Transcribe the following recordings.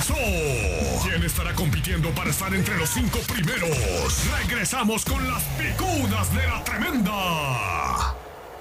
comenzó. ¿Quién estará compitiendo para estar entre los 5 primeros? Regresamos con las picudas de la tremenda.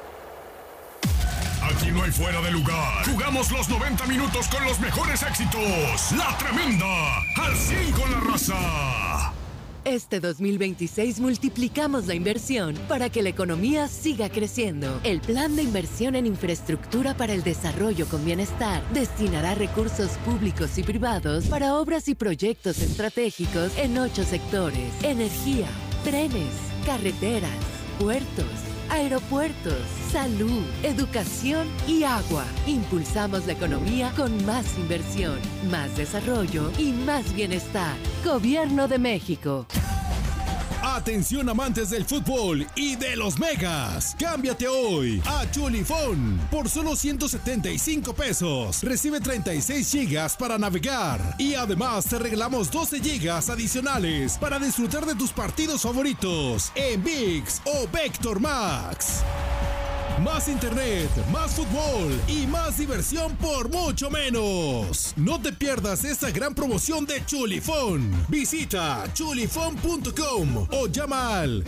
Aquí no hay fuera de lugar. Jugamos los 90 minutos con los mejores éxitos. La tremenda, al 100 con la raza. Este 2026 multiplicamos la inversión para que la economía siga creciendo. El Plan de Inversión en Infraestructura para el Desarrollo con Bienestar destinará recursos públicos y privados para obras y proyectos estratégicos en 8 sectores: energía, trenes, carreteras, puertos, aeropuertos, salud, educación y agua. Impulsamos la economía con más inversión, más desarrollo y más bienestar. Gobierno de México. Atención amantes del fútbol y de los megas. Cámbiate hoy a Chulifón. Por solo 175 pesos. Recibe 36 gigas para navegar. Y además te regalamos 12 gigas adicionales para disfrutar de tus partidos favoritos en ViX o Vector Max. Más internet, más fútbol y más diversión por mucho menos. No te pierdas esta gran promoción de Chulifón. Visita chulifón.com o llama al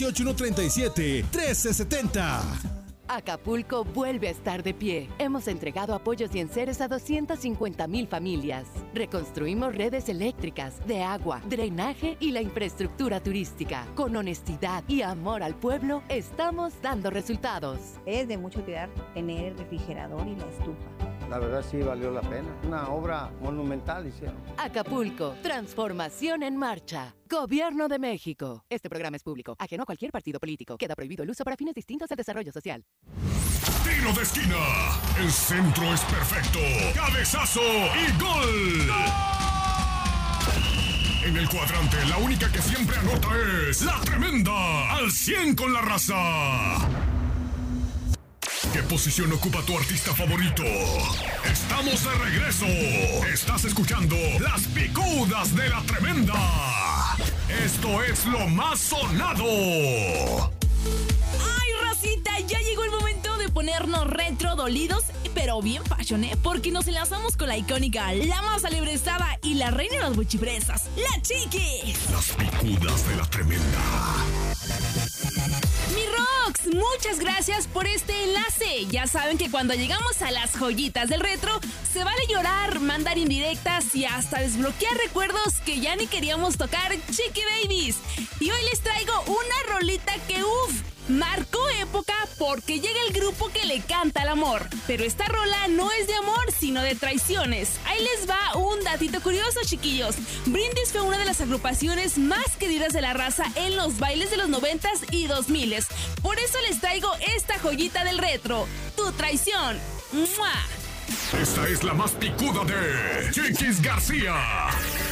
618-137-1370. Acapulco vuelve a estar de pie. Hemos entregado apoyos y enseres a 250,000 familias. Reconstruimos redes eléctricas, de agua, drenaje y la infraestructura turística. Con honestidad y amor al pueblo, estamos dando resultados. Es de mucha utilidad tener el refrigerador y la estufa. La verdad sí valió la pena. Una obra monumental hicieron. Acapulco, transformación en marcha. Gobierno de México. Este programa es público, ajeno a cualquier partido político. Queda prohibido el uso para fines distintos del desarrollo social. Tiro de esquina. El centro es perfecto. Cabezazo y gol. ¡Gol! En el cuadrante, la única que siempre anota es la tremenda. Al 100 con la raza. ¿Qué posición ocupa tu artista favorito? Estamos de regreso. Estás escuchando las picudas de la tremenda. Esto es lo más sonado. ¡Ay, racita! Ya llegó el momento de ponernos retro dolidos, pero bien fashion, porque nos enlazamos con la icónica, la más alebrestada y la reina de las buchifresas, la Chiqui. Las picudas de la tremenda. Mi Rox, muchas gracias por este enlace. Ya saben que cuando llegamos a las joyitas del retro, se vale llorar, mandar indirectas y hasta desbloquear recuerdos que ya ni queríamos tocar, Chiqui Babies. Y hoy les traigo una rolita que marcó época porque llega el grupo que le canta al amor. Pero esta rola no es de amor, sino de traiciones. Ahí les va un datito curioso, chiquillos. Brindis fue una de las agrupaciones más queridas de la raza en los bailes de los 90s y 2000s. Por eso les traigo esta joyita del retro, Tu Traición. ¡Mua! Esta es la más picuda de Chiquis García.